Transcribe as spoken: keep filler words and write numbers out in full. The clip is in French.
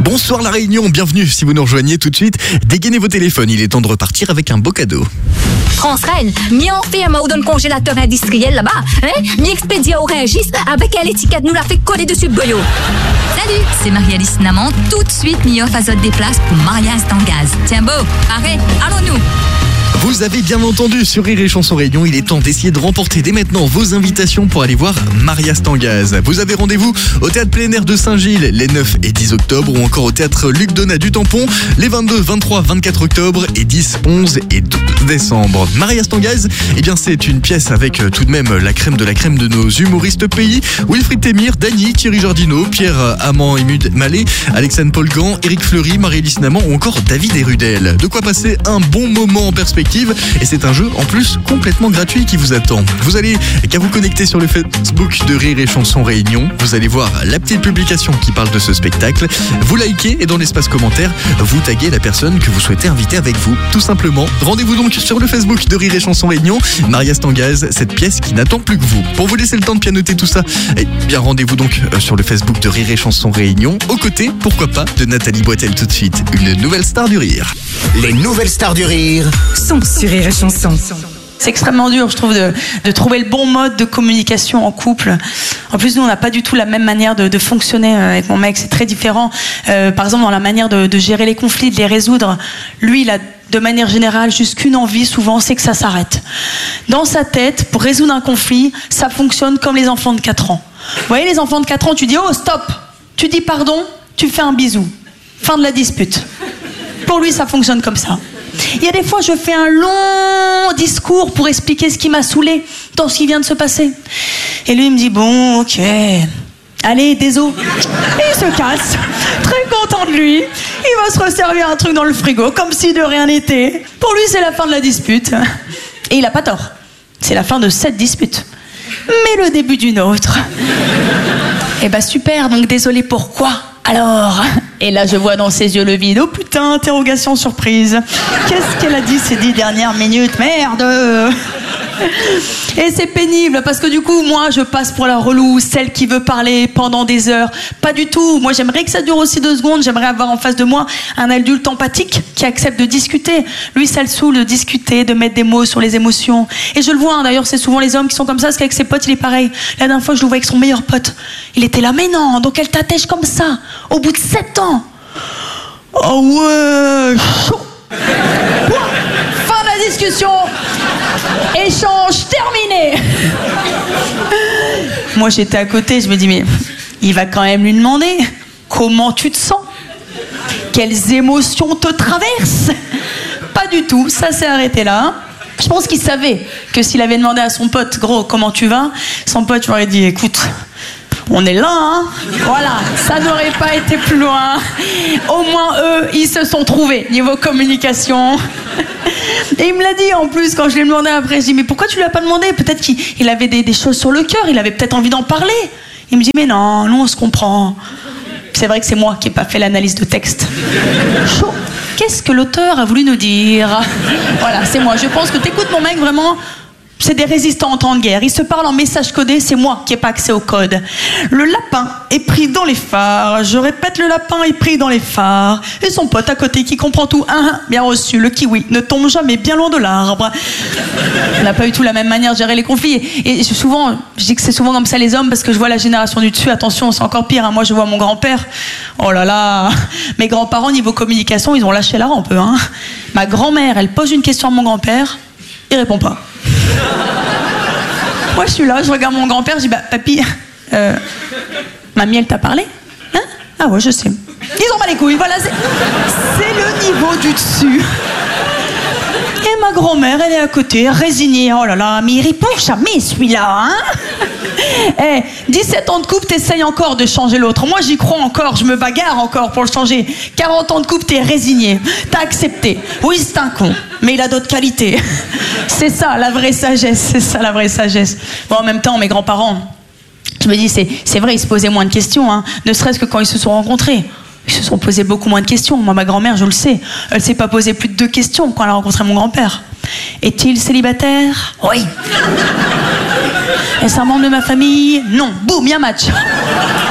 Bonsoir La Réunion, bienvenue si vous nous rejoignez tout de suite. Dégainez vos téléphones, il est temps de repartir avec un beau cadeau. France Reine, mi en fait un d'un congélateur industriel là-bas, hein? Mi expédié au Rungis avec l'étiquette nous l'a fait coller dessus boyo. Salut, c'est Marie-Alice Namant. Tout de suite, mi offre azote des places pour Maria Stangaz. Tiens beau, arrête, allons-nous. Vous avez bien entendu sur Rire et Chanson Réunion, il est temps d'essayer de remporter dès maintenant vos invitations pour aller voir Maria Stangaz. Vous avez rendez-vous au Théâtre Plein Air de Saint-Gilles les neuf et dix octobre ou encore au Théâtre Luc Donat du Tampon les vingt-deux, vingt-trois, vingt-quatre octobre et dix, onze et douze décembre. Maria Stangaz, eh bien c'est une pièce avec tout de même la crème de la crème de nos humoristes pays. Wilfried Témir, Dany, Thierry Jardineau, Pierre Amand et Mud Mallet, Alexandre Polgan, Éric Fleury, Marie-Alice Namant ou encore David Erudel. De quoi passer un bon moment en perspective. Et c'est un jeu en plus complètement gratuit qui vous attend. Vous allez qu'à vous connecter sur le Facebook de Rire et Chanson Réunion. Vous allez voir la petite publication qui parle de ce spectacle. Vous likez et dans l'espace commentaire, vous taguez la personne que vous souhaitez inviter avec vous. Tout simplement, rendez-vous donc sur le Facebook de Rire et Chanson Réunion. Maria Stangaz, cette pièce qui n'attend plus que vous. Pour vous laisser le temps de pianoter tout ça, eh bien rendez-vous donc sur le Facebook de Rire et Chanson Réunion. Aux côtés, pourquoi pas, de Nathalie Boitel tout de suite. Une nouvelle star du rire. Les nouvelles stars du rire sont sur Rire et Chanson. C'est extrêmement dur, je trouve, de, de trouver le bon mode de communication en couple. En plus, nous, on n'a pas du tout la même manière de, de fonctionner avec mon mec. C'est très différent. Euh, par exemple, dans la manière de, de gérer les conflits, de les résoudre. Lui, il a de manière générale juste qu'une envie, souvent, c'est que ça s'arrête. Dans sa tête, pour résoudre un conflit, ça fonctionne comme les enfants de quatre ans. Vous voyez, les enfants de quatre ans, tu dis « Oh, stop !» Tu dis « Pardon », tu fais un bisou. Fin de la dispute. Pour lui, ça fonctionne comme ça. Il y a des fois, je fais un long discours pour expliquer ce qui m'a saoulé dans ce qui vient de se passer. Et lui, il me dit, bon, ok, allez, désolé. Et il se casse, très content de lui. Il va se resservir un truc dans le frigo, comme si de rien n'était. Pour lui, c'est la fin de la dispute. Et il n'a pas tort. C'est la fin de cette dispute. Mais le début d'une autre. Eh ben super, donc désolé, pourquoi ? Alors, et là je vois dans ses yeux le vide. Oh putain, interrogation surprise. Qu'est-ce qu'elle a dit ces dix dernières minutes? Merde. Et c'est pénible parce que du coup, moi je passe pour la relou, celle qui veut parler pendant des heures. Pas du tout. Moi j'aimerais que ça dure aussi deux secondes. J'aimerais avoir en face de moi un adulte empathique qui accepte de discuter. Lui, ça le saoule de discuter, de mettre des mots sur les émotions. Et je le vois, hein, d'ailleurs, c'est souvent les hommes qui sont comme ça, parce qu'avec ses potes, il est pareil. La dernière fois, je le vois avec son meilleur pote. Il était là, mais non, donc elle t'attèche comme ça, au bout de sept ans. Oh ouais, chaud. Fin de la discussion. Échange terminé. Moi, j'étais à côté, je me dis, mais il va quand même lui demander comment tu te sens, quelles émotions te traversent. Pas du tout, ça s'est arrêté là. Je pense qu'il savait que s'il avait demandé à son pote, gros, comment tu vas, son pote lui aurait dit, écoute, on est là, hein. Voilà, ça n'aurait pas été plus loin. Au moins, eux, ils se sont trouvés niveau communication. Et il me l'a dit en plus quand je lui ai demandé après. Je dis, mais pourquoi tu lui as pas demandé? Peut-être qu'il il avait des, des choses sur le cœur, il avait peut-être envie d'en parler. Il me dit, mais non, nous on se comprend. C'est vrai que c'est moi qui n'ai pas fait l'analyse de texte. Chaud. Qu'est-ce que l'auteur a voulu nous dire? Voilà, c'est moi. Je pense que t'écoutes mon mec vraiment. C'est des résistants en temps de guerre. Ils se parlent en message codé, c'est moi qui n'ai pas accès au code. Le lapin est pris dans les phares. Je répète, le lapin est pris dans les phares. Et son pote à côté qui comprend tout. Ah, bien reçu, le kiwi ne tombe jamais bien loin de l'arbre. On n'a pas eu tout la même manière de gérer les conflits. Et souvent, je dis que c'est souvent comme ça les hommes parce que je vois la génération du dessus. Attention, c'est encore pire. Hein. Moi, je vois mon grand-père. Oh là là. Mes grands-parents, niveau communication, ils ont lâché la rampe. Hein. Ma grand-mère, elle pose une question à mon grand-père. Il répond pas. Moi je suis là, je regarde mon grand-père, je dis bah papy, euh, mamie elle t'a parlé? Hein? Ah ouais je sais. Ils ont mal les couilles, voilà, c'est, c'est le niveau du dessus. Et ma grand-mère elle est à côté, résignée, oh là là, mais il répond jamais celui-là, hein? Eh, dix-sept ans de couple, t'essayes encore de changer l'autre. Moi, j'y crois encore, je me bagarre encore pour le changer. quarante ans de couple, t'es résigné. T'as accepté. Oui, c'est un con, mais il a d'autres qualités. C'est ça, la vraie sagesse. C'est ça, la vraie sagesse. Bon, en même temps, mes grands-parents, je me dis, c'est, c'est vrai, ils se posaient moins de questions, hein, ne serait-ce que quand ils se sont rencontrés. Ils se sont posés beaucoup moins de questions. Moi, ma grand-mère, je le sais, elle s'est pas posé plus de deux questions quand elle a rencontré mon grand-père. Est-il célibataire? Oui. Est-ce un membre de ma famille? Non. Boum, il y a match.